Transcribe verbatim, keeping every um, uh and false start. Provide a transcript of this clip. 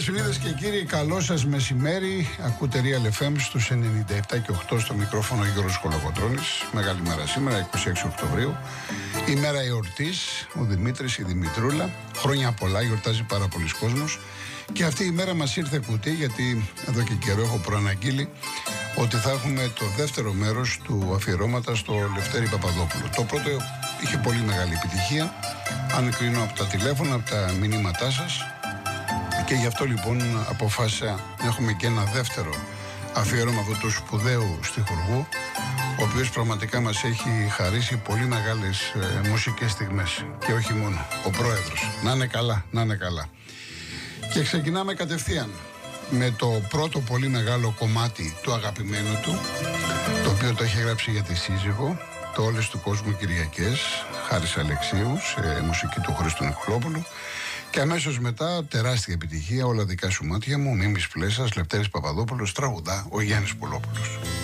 Φίλες, φίλες και κύριοι, καλό σας μεσημέρι. Ακούτε Real εφ εμ στους ενενήντα επτά και οκτώ στο μικρόφωνο Γιώργος Κολοκοτρώνης. Μεγάλη μέρα σήμερα, είκοσι έξι Οκτωβρίου. Η μέρα εορτής, ο Δημήτρης, η Δημητρούλα. Χρόνια πολλά, γιορτάζει πάρα πολλοί κόσμος. Και αυτή η μέρα μας ήρθε κουτί, γιατί εδώ και καιρό έχω προαναγγείλει ότι θα έχουμε το δεύτερο μέρος του αφιερώματος στο Λευτέρη Παπαδόπουλο. Το πρώτο είχε πολύ μεγάλη επιτυχία, αν κρίνω από τα τηλέφωνα, από τα μηνύματά σας. Και γι' αυτό λοιπόν αποφάσισα να έχουμε και ένα δεύτερο αφιέρωμα αυτού του σπουδαίου στιχουργού, ο οποίος πραγματικά μας έχει χαρίσει πολύ μεγάλες ε, μουσικές στιγμές. Και όχι μόνο, ο πρόεδρος. Να είναι καλά, να είναι καλά. Και ξεκινάμε κατευθείαν με το πρώτο πολύ μεγάλο κομμάτι του αγαπημένου του, το οποίο το έχει γράψει για τη σύζυγο, το «Όλες του κόσμου Κυριακές», Χάρης Αλεξίου, σε μουσική του Χρήστου Νικολόπουλου. Και αμέσως μετά, τεράστια επιτυχία, «Όλα δικά σου μάτια μου», Μίμης Πλέσας, Λευτέρης Παπαδόπουλος, τραγουδά ο Γιάννης Πουλόπουλος.